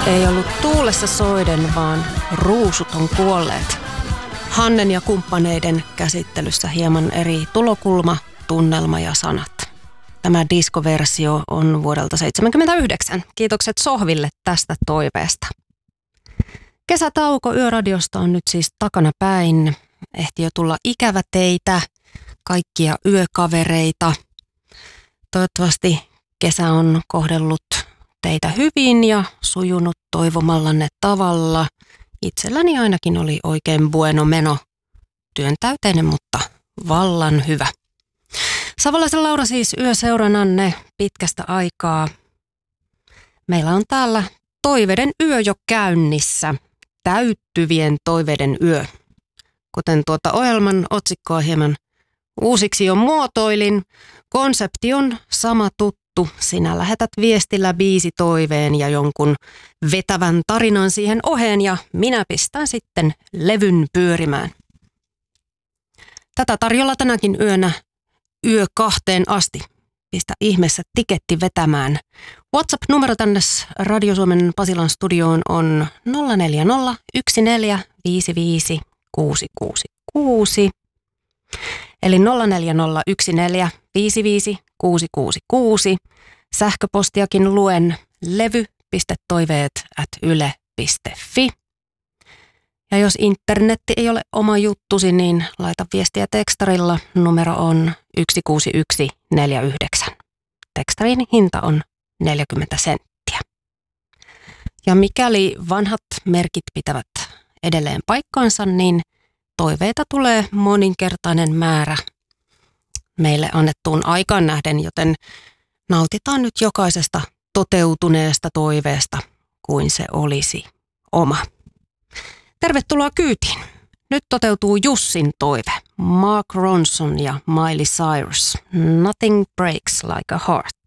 Ei ollut tuulessa soiden, vaan ruusut on kuolleet. Hannen ja kumppaneiden käsittelyssä hieman eri tulokulma, tunnelma ja sanat. Tämä diskoversio on vuodelta 1979. Kiitokset Sohville tästä toiveesta. Kesätauko Yöradiosta on nyt siis takana päin. Ehti jo tulla ikävä teitä, kaikkia yökavereita. Toivottavasti kesä on kohdellut teitä hyvin ja sujunut toivomallanne tavalla. Itselläni ainakin oli oikein bueno meno. Työntäyteinen, mutta vallan hyvä. Savolaisen Laura siis yöseurananne pitkästä aikaa. Meillä on täällä toiveiden yö jo käynnissä. Täyttyvien toiveiden yö. Kuten tuota ohjelman otsikkoa hieman uusiksi jo muotoilin, konsepti on sama tuttu. Sinä lähetät viestillä biisitoiveen ja jonkun vetävän tarinan siihen oheen ja minä pistän sitten levyn pyörimään. Tätä tarjolla tänäkin yönä yö 2 asti. Pistä ihmeessä tiketti vetämään. WhatsApp-numero tänne Radio Suomen Pasilan studioon on 040 1455 666. Eli 040 1455 666. Sähköpostiakin luen levy.toiveet@yle.fi. Ja jos internetti ei ole oma juttusi, niin laita viestiä tekstarilla. Numero on 16149. Tekstarin hinta on 40 senttiä. Ja mikäli vanhat merkit pitävät edelleen paikkaansa, niin toiveita tulee moninkertainen määrä meille annettuun aikaan nähden, joten nautitaan nyt jokaisesta toteutuneesta toiveesta kuin se olisi oma. Tervetuloa kyytiin. Nyt toteutuu Jussin toive. Mark Ronson ja Miley Cyrus. Nothing breaks like a heart.